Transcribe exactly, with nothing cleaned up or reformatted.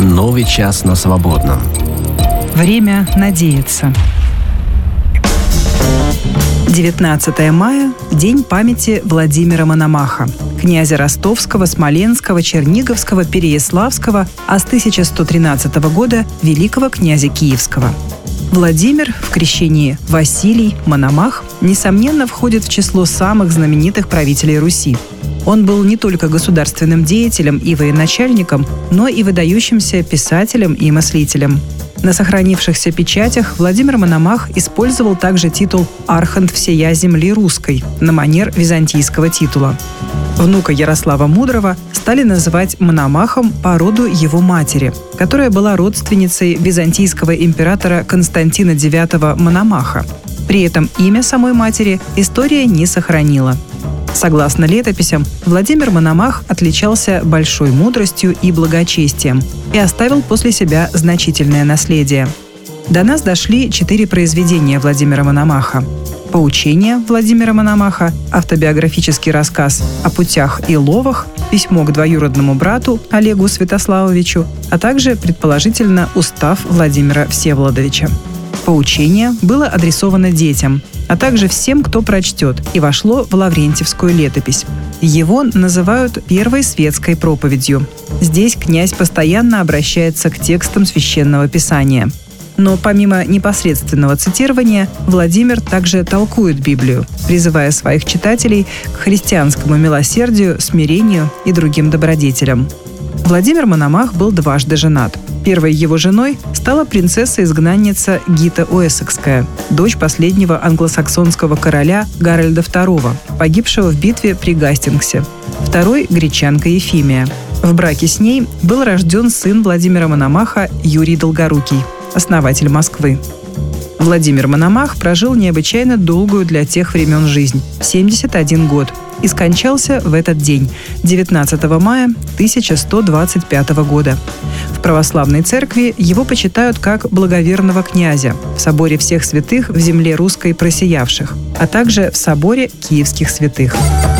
Новый час на свободном. Время надеяться. девятнадцатое мая – День памяти Владимира Мономаха, князя Ростовского, Смоленского, Черниговского, Переяславского, а с тысяча сто тринадцатого года – великого князя Киевского. Владимир, в крещении Василий, Мономах, несомненно, входит в число самых знаменитых правителей Руси. Он был не только государственным деятелем и военачальником, но и выдающимся писателем и мыслителем. На сохранившихся печатях Владимир Мономах использовал также титул «Архонт всея земли русской» на манер византийского титула. Внука Ярослава Мудрого стали называть Мономахом по роду его матери, которая была родственницей византийского императора Константина девятого Мономаха. При этом имя самой матери история не сохранила. Согласно летописям, Владимир Мономах отличался большой мудростью и благочестием и оставил после себя значительное наследие. До нас дошли четыре произведения Владимира Мономаха: «Поучение» Владимира Мономаха, автобиографический рассказ о путях и ловах, письмо к двоюродному брату Олегу Святославовичу, а также, предположительно, устав Владимира Всеволодовича. «Поучение» было адресовано детям, а также всем, кто прочтет, и вошло в Лаврентьевскую летопись. Его называют первой светской проповедью. Здесь князь постоянно обращается к текстам священного писания. Но помимо непосредственного цитирования, Владимир также толкует Библию, призывая своих читателей к христианскому милосердию, смирению и другим добродетелям. Владимир Мономах был дважды женат. Первой его женой стала принцесса-изгнанница Гита Уэссекская, дочь последнего англосаксонского короля Гарольда второго, погибшего в битве при Гастингсе. Второй – гречанка Ефимия. В браке с ней был рожден сын Владимира Мономаха Юрий Долгорукий, основатель Москвы. Владимир Мономах прожил необычайно долгую для тех времен жизнь – семьдесят один год, и скончался в этот день, девятнадцатого мая тысяча сто двадцать пятого года. В православной церкви его почитают как благоверного князя в соборе всех святых в земле русской просиявших, а также в соборе киевских святых.